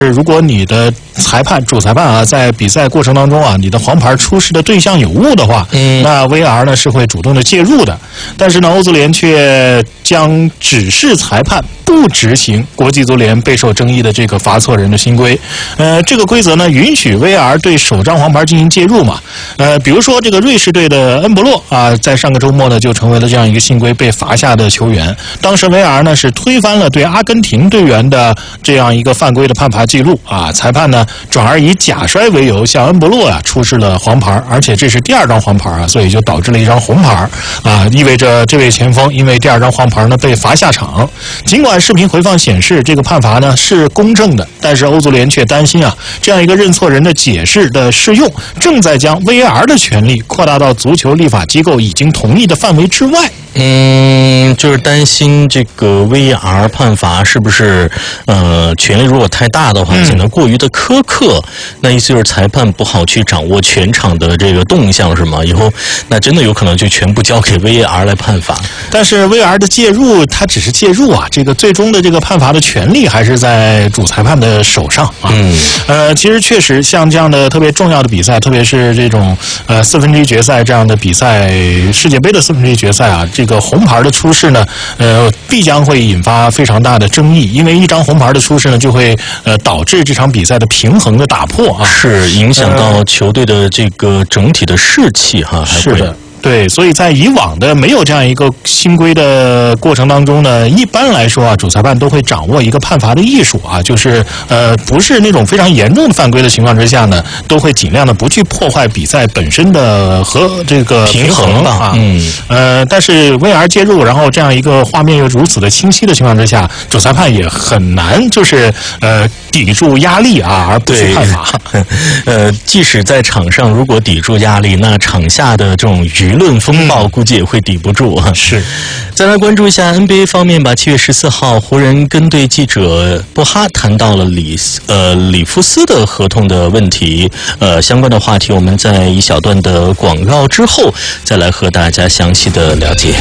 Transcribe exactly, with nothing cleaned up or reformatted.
如果你的裁判主裁判啊，在比赛过程当中啊，你的黄牌出示的对象有误的话，嗯，那 V R 呢是会主动的介入的。但是呢，欧足联却将指示裁判不执行国际足联备受争议的这个罚错人的新规。呃，这个规则呢，允许 V R 对首张黄牌进行介入嘛。呃，比如说这个瑞士队的恩博洛啊，在上个周末呢就成为了这样一个新规被罚下的球员。当时 V R 呢是推翻了对阿根廷队员的这样一个犯规的判罚记录啊，裁判呢转而以假摔为由向恩博洛啊出示了黄牌，而且这是第二张黄牌啊，所以就导致了一张红牌啊，意味着这位前锋因为第二张黄牌呢被罚下场。尽管视频回放显示这个判罚呢是公正的，但是欧足联却担心啊，这样一个认错人的解释的适用正在将 V R 的权利扩大到足球立法机构已经同意的范围之外。 嗯，就是担心这个 V R 判罚是不是呃权力如果太大的话，显得过于的苛刻。嗯、那意思就是裁判不好去掌握全场的这个动向，是吗？以后那真的有可能就全部交给 V R 来判罚。 但是 V R 的介入，它只是介入啊，这个最终的这个判罚的权利还是在主裁判的手上啊。嗯，呃，其实确实像这样的特别重要的比赛，特别是这种呃四分之一决赛这样的比赛，世界杯的四分之一决赛啊。这个红牌的出示呢，呃，必将会引发非常大的争议，因为一张红牌的出示呢，就会呃导致这场比赛的平衡的打破啊， 是影响到球队的这个整体的士气哈，还会是的。对，所以在以往的没有这样一个新规的过程当中呢，一般来说啊，主裁判都会掌握一个判罚的艺术啊，就是呃，不是那种非常严重的犯规的情况之下呢，都会尽量的不去破坏比赛本身的和这个平衡啊。嗯。呃，但是 V R 介入，然后这样一个画面又如此的清晰的情况之下，主裁判也很难就是呃抵住压力啊，而不去判罚。 呃，即使在场上如果抵住压力，那场下的这种舆论风暴估计也会抵不住啊。 是， 再来关注一下 N B A 方面吧。七月十四号，湖人跟队记者布哈谈到了里呃里夫斯的合同的问题。呃，相关的话题我们在一小段的广告之后再来和大家详细的了解。